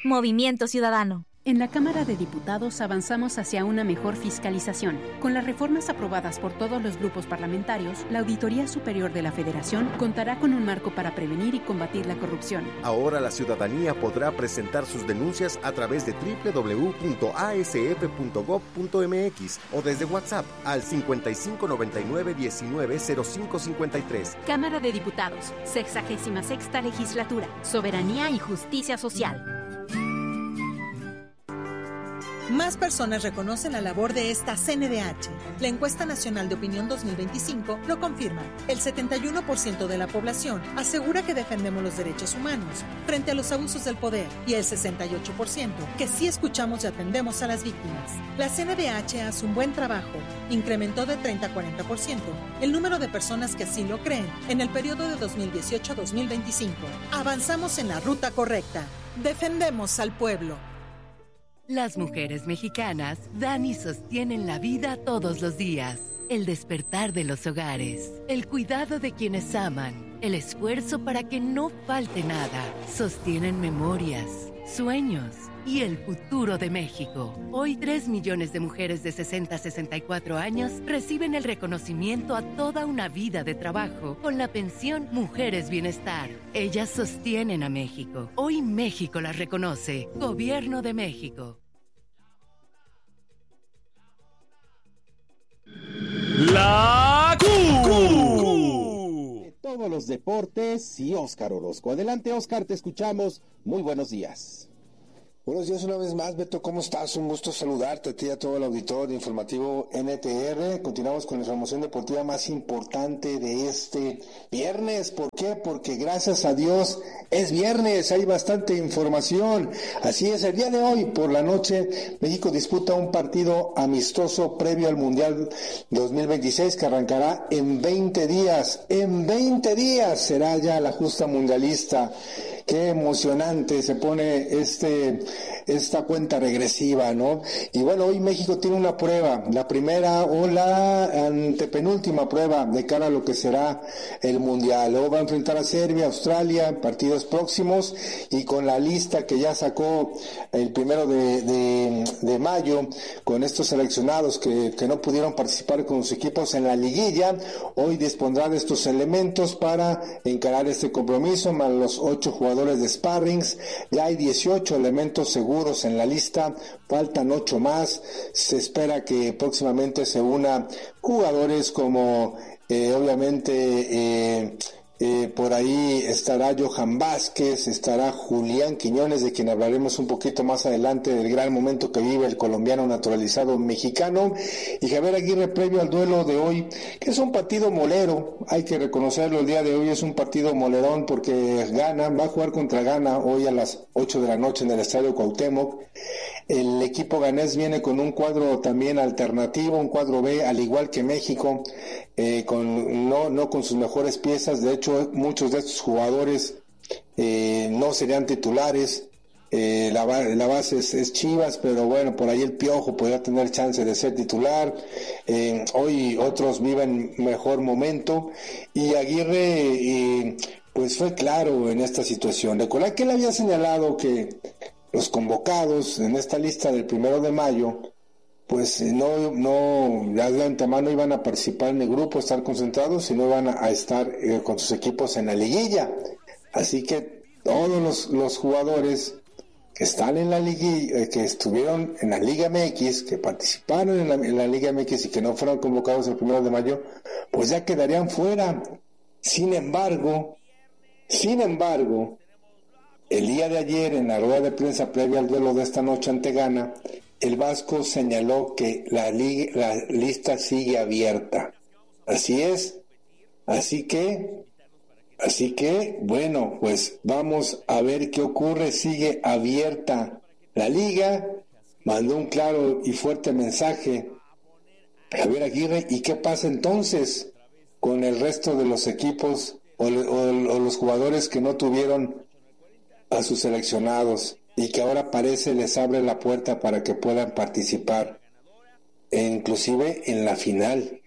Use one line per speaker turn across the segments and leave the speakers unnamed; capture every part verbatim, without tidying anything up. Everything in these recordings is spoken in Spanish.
Movimiento Ciudadano.
En la Cámara de Diputados avanzamos hacia una mejor fiscalización. Con las reformas aprobadas por todos los grupos parlamentarios, la Auditoría Superior de la Federación contará con un marco para prevenir y combatir la corrupción.
Ahora la ciudadanía podrá presentar sus denuncias a través de doble u doble u doble u punto a s f punto gob punto m x o desde WhatsApp al cincuenta y cinco noventa y nueve diecinueve cero cinco cincuenta y tres.
Cámara de Diputados, sexagésima sexta Legislatura, Soberanía y Justicia Social.
Más personas reconocen la labor de esta C N D H. La Encuesta Nacional de Opinión dos mil veinticinco lo confirma. El setenta y uno por ciento de la población asegura que defendemos los derechos humanos frente a los abusos del poder y el sesenta y ocho por ciento que sí escuchamos y atendemos a las víctimas. La C N D H hace un buen trabajo. Incrementó de treinta a cuarenta por ciento el número de personas que así lo creen en el periodo de dos mil dieciocho a dos mil veinticinco. Avanzamos en la ruta correcta. Defendemos al pueblo.
Las mujeres mexicanas dan y sostienen la vida todos los días. El despertar de los hogares, el cuidado de quienes aman, el esfuerzo para que no falte nada. Sostienen memorias, sueños y el futuro de México. Hoy, tres millones de mujeres de sesenta a sesenta y cuatro años reciben el reconocimiento a toda una vida de trabajo con la pensión Mujeres Bienestar. Ellas sostienen a México. Hoy México las reconoce. Gobierno de México.
La Q.
Todos los deportes y Óscar Orozco. Adelante, Óscar, te escuchamos. Muy buenos días.
Buenos días una vez más, Beto, ¿cómo estás? Un gusto saludarte a ti y a todo el auditorio de Informativo N T R. Continuamos con la información deportiva más importante de este viernes. ¿Por qué? Porque gracias a Dios es viernes, hay bastante información. Así es, el día de hoy por la noche México disputa un partido amistoso previo al Mundial dos mil veintiséis que arrancará en veinte días. En veinte días será ya la justa mundialista. Qué emocionante se pone este esta cuenta regresiva, ¿no? Y bueno, hoy México tiene una prueba, la primera o la antepenúltima prueba de cara a lo que será el Mundial. Luego va a enfrentar a Serbia, Australia, partidos próximos, y con la lista que ya sacó el primero de, de, de mayo, con estos seleccionados que, que no pudieron participar con sus equipos en la liguilla, hoy dispondrá de estos elementos para encarar este compromiso, más los ocho jugadores de sparrings. Ya hay dieciocho elementos seguros en la lista, faltan ocho más. Se espera que próximamente se unan jugadores como eh, obviamente eh, eh, por ahí estará Johan Vázquez, estará Julián Quiñones, de quien hablaremos un poquito más adelante del gran momento que vive el colombiano naturalizado mexicano, y Javier Aguirre previo al duelo de hoy, que es un partido molero, hay que reconocerlo, el día de hoy es un partido molerón porque Ghana va a jugar contra Ghana hoy a las ocho de la noche en el Estadio Cuauhtémoc. El equipo ganés viene con un cuadro también alternativo, un cuadro B, al igual que México, eh, con no no con sus mejores piezas. De hecho, muchos de estos jugadores eh, no serían titulares. Eh, la, la base es, es Chivas, pero bueno, por ahí el Piojo podría tener chance de ser titular. Eh, hoy otros viven mejor momento, y Aguirre eh, pues fue claro en esta situación. Recuerda que él había señalado que los convocados en esta lista del primero de mayo, pues no, no, ya de antemano iban a participar en el grupo, estar concentrados, sino iban a, a estar eh, con sus equipos en la liguilla. Así que todos los, los jugadores que están en la liguilla, eh, que estuvieron en la Liga M X, que participaron en la, en la Liga M X y que no fueron convocados el primero de mayo, pues ya quedarían fuera. Sin embargo, sin embargo, el día de ayer, en la rueda de prensa previa al duelo de esta noche ante Ghana, el Vasco señaló que la, li- la lista sigue abierta. Así es. Así que, así que, bueno, pues vamos a ver qué ocurre. Sigue abierta la liga. Mandó un claro y fuerte mensaje Javier Aguirre. ¿Y qué pasa entonces con el resto de los equipos o, o, o los jugadores que no tuvieron a sus seleccionados y que ahora parece les abre la puerta para que puedan participar, e inclusive en la final,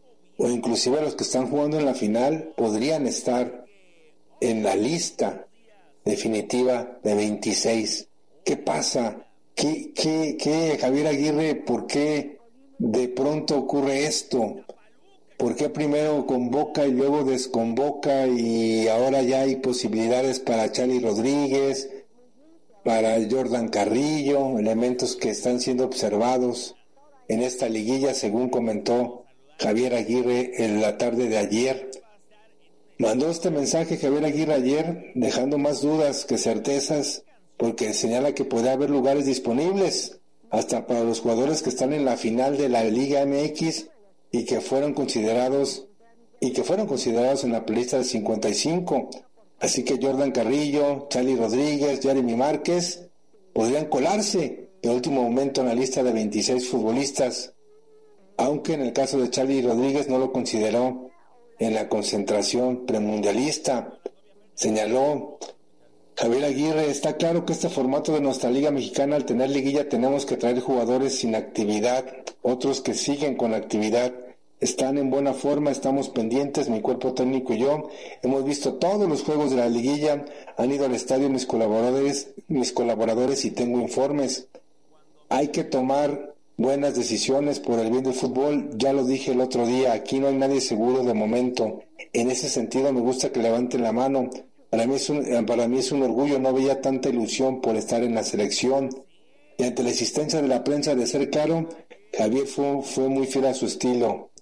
o inclusive los que están jugando en la final podrían estar en la lista definitiva de veintiséis? ¿Qué pasa? ¿Qué, qué, qué, Javier Aguirre, por qué de pronto ocurre esto? ¿Por qué primero convoca y luego desconvoca y ahora ya hay posibilidades para Charly Rodríguez, para Jordan Carrillo, elementos que están siendo observados en esta liguilla, según comentó Javier Aguirre en la tarde de ayer? Mandó este mensaje Javier Aguirre ayer, dejando más dudas que certezas, porque señala que puede haber lugares disponibles, hasta para los jugadores que están en la final de la Liga M X y que fueron considerados y que fueron considerados en la lista de cincuenta y cinco. Así que Jordan Carrillo, Charly Rodríguez, Jeremy Márquez podrían colarse de último momento en la lista de veintiséis futbolistas, aunque en el caso de Charly Rodríguez no lo consideró en la concentración premundialista. Señaló Javier Aguirre: está claro que este formato de nuestra Liga Mexicana, al tener liguilla, tenemos que traer jugadores sin actividad, otros que siguen con actividad, están en buena forma, estamos pendientes, mi cuerpo técnico y yo, hemos visto todos los juegos de la liguilla, han ido al estadio mis colaboradores, mis colaboradores y tengo informes. Hay que tomar buenas decisiones por el bien del fútbol, ya lo dije el otro día, aquí no hay nadie seguro de momento. En ese sentido me gusta que levanten la mano. Para mí, es un, para mí es un orgullo, no veía tanta ilusión por estar en la selección. Y ante la insistencia de la prensa de ser claro, Javier fue, fue muy fiel a su estilo.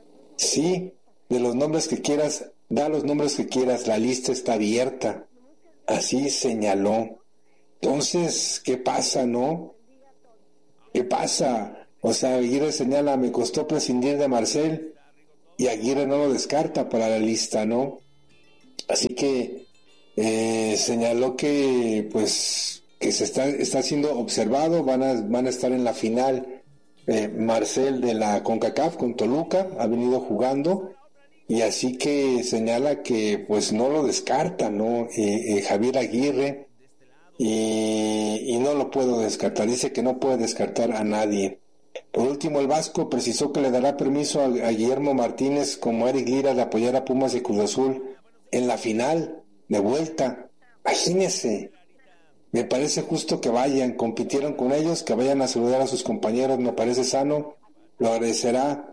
Sí, de los nombres que quieras, da los nombres que quieras, la lista está abierta. Así señaló. Entonces, ¿qué pasa, no? ¿Qué pasa? O sea, Aguirre señala, me costó prescindir de Marcel, y Aguirre no lo descarta para la lista, ¿no? Así que Eh, señaló que pues que se está está siendo observado, van a van a estar en la final eh, Marcel de la CONCACAF con Toluca, ha venido jugando, y así que señala que pues no lo descarta, no eh, eh, Javier Aguirre, y, y no lo puedo descartar, dice que no puede descartar a nadie. Por último, el Vasco precisó que le dará permiso a, a Guillermo Martínez como Eric Lira de apoyar a Pumas y Cruz Azul en la final de vuelta. Imagínense, me parece justo que vayan, compitieron con ellos, que vayan a saludar a sus compañeros, me parece sano, lo agradecerá.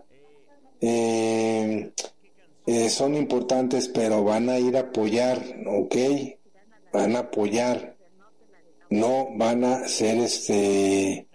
Eh, eh, son importantes, pero van a ir a apoyar, ok, van a apoyar, no van a ser este,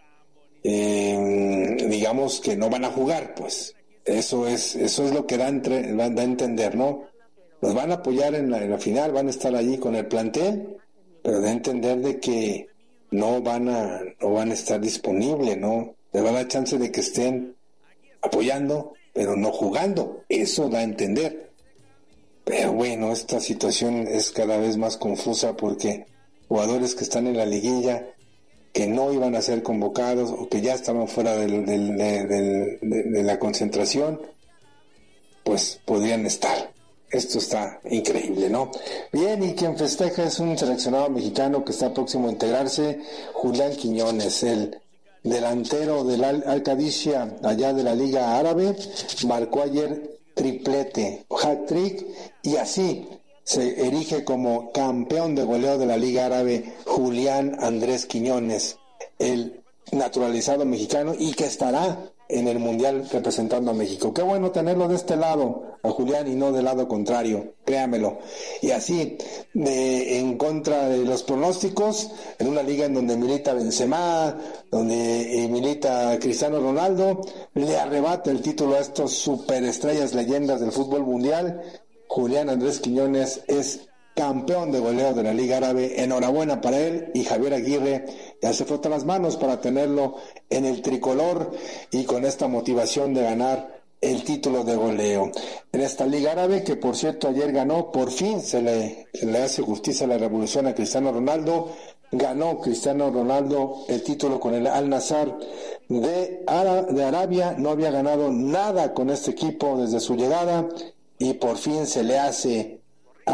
eh, digamos que no van a jugar, pues, eso es, eso es lo que da, entre, da a entender, ¿no? Los van a apoyar en la, en la final, van a estar allí con el plantel, pero de entender de que no van a no van a estar disponibles, ¿no? Les va a dar chance de que estén apoyando, pero no jugando. Eso da a entender. Pero bueno, esta situación es cada vez más confusa porque jugadores que están en la liguilla, que no iban a ser convocados o que ya estaban fuera del, del, del, del, de, de la concentración, pues podrían estar. Esto está increíble, ¿no? Bien, y quien festeja es un seleccionado mexicano que está próximo a integrarse, Julián Quiñones, el delantero del Al- Al-Qadisiyah, allá de la Liga Árabe, marcó ayer triplete, hat-trick, y así se erige como campeón de goleo de la Liga Árabe Julián Andrés Quiñones, el naturalizado mexicano y que estará en el Mundial representando a México. Qué bueno tenerlo de este lado, a Julián, y no del lado contrario, créamelo. Y así, de, en contra de los pronósticos, en una liga en donde milita Benzema, donde eh, milita Cristiano Ronaldo, le arrebata el título a estos superestrellas, leyendas del fútbol mundial. Julián Andrés Quiñones es campeón de goleo de la Liga Árabe. Enhorabuena para él, y Javier Aguirre ya se frota las manos para tenerlo en el tricolor y con esta motivación de ganar el título de goleo en esta Liga Árabe, que por cierto ayer ganó, por fin se le, se le hace justicia a la revolución a Cristiano Ronaldo. Ganó Cristiano Ronaldo el título con el Al-Nassr de, Ara, de Arabia, no había ganado nada con este equipo desde su llegada, y por fin se le hace a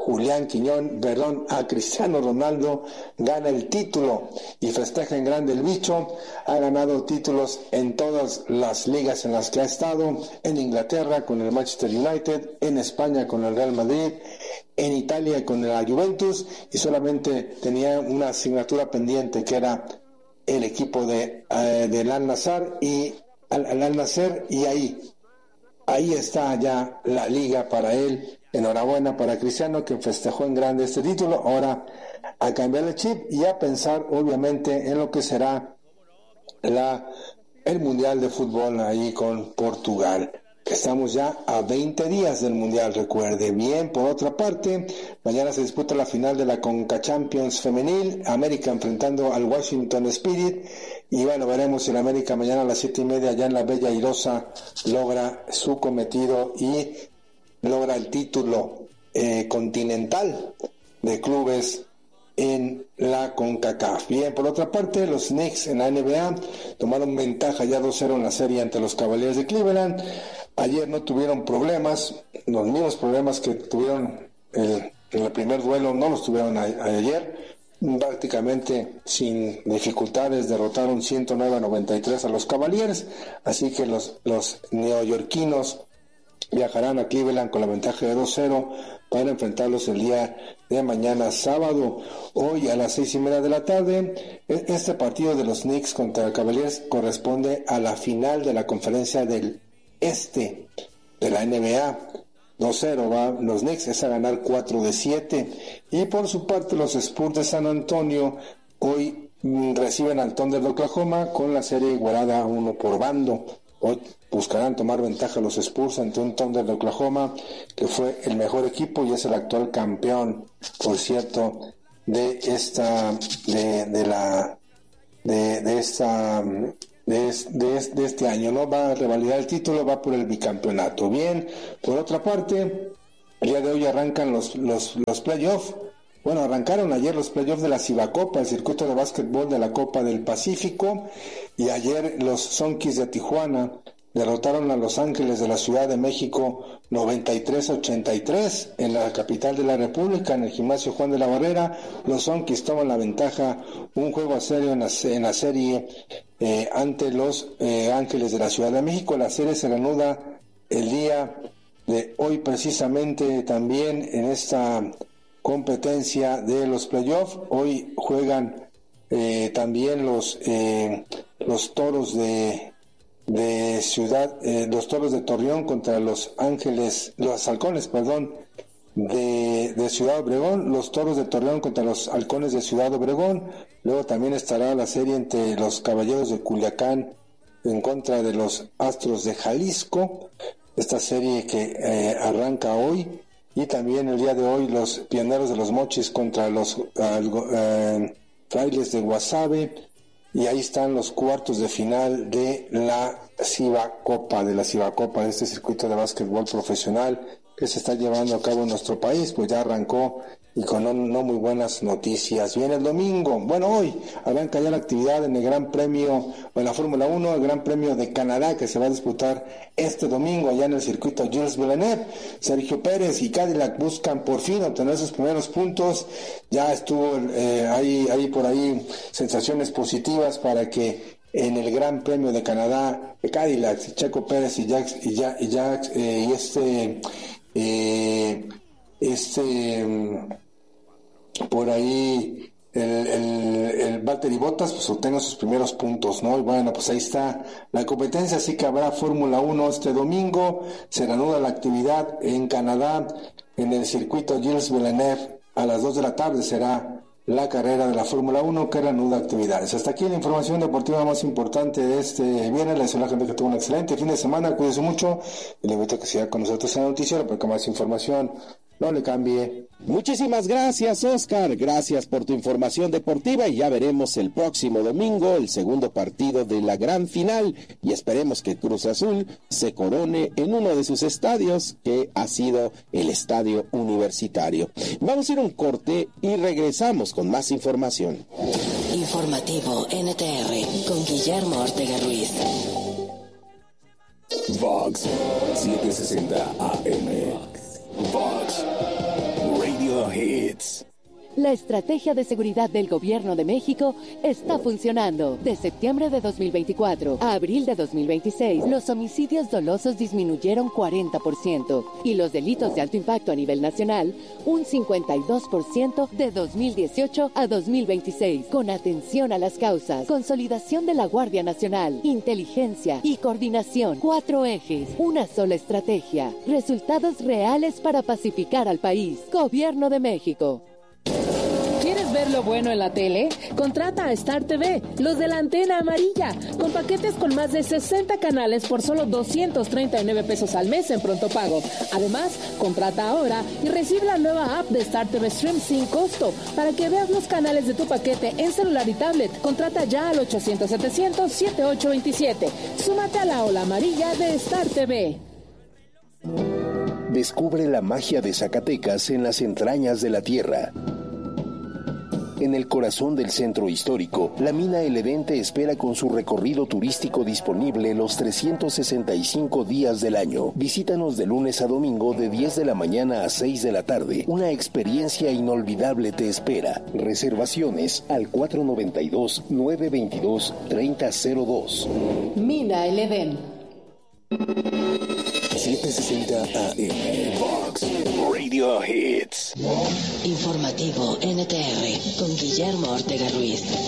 Julián Quiñón, perdón, a Cristiano Ronaldo, gana el título y festeja en grande el bicho. Ha ganado títulos en todas las ligas en las que ha estado, en Inglaterra con el Manchester United, en España con el Real Madrid, en Italia con la Juventus, y solamente tenía una asignatura pendiente que era el equipo de eh, del Al-Nassr y al, al Al-Nassr y ahí ahí está ya la liga para él. Enhorabuena para Cristiano, que festejó en grande este título. Ahora a cambiar el chip y a pensar obviamente en lo que será la el Mundial de Fútbol ahí con Portugal. Estamos ya a veinte días del Mundial, recuerde. Bien, por otra parte, mañana se disputa la final de la Conca Champions femenil, América enfrentando al Washington Spirit, y bueno, veremos si el América mañana a las siete y media allá en la Bella Airosa logra su cometido y logra el título eh, continental de clubes en la CONCACAF. Bien, por otra parte, los Knicks en la N B A tomaron ventaja ya dos cero en la serie ante los Cavaliers de Cleveland. Ayer no tuvieron problemas, los mismos problemas que tuvieron el, en el primer duelo no los tuvieron a, a ayer. Prácticamente sin dificultades derrotaron ciento nueve a noventa y tres a los Cavaliers, así que los, los neoyorquinos viajarán a Cleveland con la ventaja de dos cero para enfrentarlos el día de mañana sábado. Hoy a las seis y media de la tarde, este partido de los Knicks contra Cavaliers corresponde a la final de la conferencia del este de la N B A. dos cero va los Knicks, es a ganar cuatro de siete. Y por su parte los Spurs de San Antonio hoy mm, reciben al Thunder de Oklahoma con la serie igualada uno por bando. Hoy buscarán tomar ventaja los Spurs ante un Thunder de Oklahoma que fue el mejor equipo y es el actual campeón, por cierto, de esta de, de la de, de esta de, de, de este año, ¿no? Va a revalidar el título, va por el bicampeonato. Bien, por otra parte, el día de hoy arrancan los los los playoffs. Bueno, arrancaron ayer los playoffs de la Cibacopa, el circuito de básquetbol de la Copa del Pacífico, y ayer los Zonkis de Tijuana derrotaron a Los Ángeles de la Ciudad de México noventa y tres a ochenta y tres en la capital de la República, en el gimnasio Juan de la Barrera. Los Zonkis toman la ventaja, un juego a serio en la, en la serie eh, ante los eh, Ángeles de la Ciudad de México. La serie se reanuda el día de hoy precisamente también en esta competencia de los playoffs. Hoy juegan eh, también los eh, los Toros de de Ciudad, eh, los Toros de Torreón contra los Ángeles, los Halcones, perdón, de, de Ciudad Obregón, los Toros de Torreón contra los Halcones de Ciudad Obregón. Luego también estará la serie entre los Caballeros de Culiacán en contra de los Astros de Jalisco, esta serie que eh, arranca hoy. Y también el día de hoy los Pioneros de los Mochis contra los uh, uh, Frailes de Guasave. Y ahí están los cuartos de final de la Cibacopa, de la Cibacopa, de este circuito de básquetbol profesional que se está llevando a cabo en nuestro país. Pues ya arrancó y con no, no muy buenas noticias. Viene el domingo, bueno, hoy arranca ya la actividad en el Gran Premio, o en la Fórmula uno, el Gran Premio de Canadá, que se va a disputar este domingo allá en el circuito Gilles Villeneuve. Sergio Pérez y Cadillac buscan por fin obtener sus primeros puntos. Ya estuvo eh, ahí, ahí por ahí sensaciones positivas para que en el Gran Premio de Canadá, Cadillac, Checo Pérez y Jax, y, ya, y, Jax, eh, y este eh, este por ahí el, el, el Valtteri Bottas pues obtenga sus primeros puntos, ¿no? Y bueno, pues ahí está la competencia, así que habrá Fórmula uno este domingo. Se reanuda la actividad en Canadá en el circuito Gilles Villeneuve a las dos de la tarde será la carrera de la Fórmula uno que reanuda actividades. Hasta aquí la información deportiva más importante de este viernes. Le deseo a la gente que tuvo un excelente fin de semana, cuídese mucho y le invito a que siga con nosotros en el noticiero porque más información no le cambie.
Muchísimas gracias, Oscar. Gracias por tu información deportiva y ya veremos el próximo domingo el segundo partido de la gran final y esperemos que Cruz Azul se corone en uno de sus estadios que ha sido el Estadio Universitario. Vamos a ir a un corte y regresamos con más información.
Informativo N T R con Guillermo Ortega Ruiz.
Vox setecientos sesenta A M. Vox Radio
Hits.
La estrategia de seguridad del Gobierno de México está funcionando. De septiembre de dos mil veinticuatro a abril de dos mil veintiséis, los homicidios dolosos disminuyeron cuarenta por ciento y los delitos de alto impacto a nivel nacional un cincuenta y dos por ciento de dos mil dieciocho a dos mil veintiséis. Con atención a las causas, consolidación de la Guardia Nacional, inteligencia y coordinación. Cuatro ejes, una sola estrategia. Resultados reales para pacificar al país. Gobierno de México.
¿Quieres ver lo bueno en la tele? Contrata a Star T V, los de la antena amarilla, con paquetes con más de sesenta canales por solo doscientos treinta y nueve pesos al mes en pronto pago. Además, contrata ahora y recibe la nueva app de Star T V Stream sin costo para que veas los canales de tu paquete en celular y tablet. Contrata ya al ochocientos setecientos setenta y ocho veintisiete. Súmate a la ola amarilla de Star T V.
Descubre la magia de Zacatecas en las entrañas de la tierra. En el corazón del centro histórico, la mina El Edén te espera con su recorrido turístico disponible los trescientos sesenta y cinco días del año. Visítanos de lunes a domingo de diez de la mañana a seis de la tarde. Una experiencia inolvidable te espera. Reservaciones al cuatro noventa y dos, nueve veintidós, treinta cero dos.
Mina El Edén.
setecientos sesenta A M Vox Radio Hits.
Informativo N T R con Guillermo Ortega Ruiz.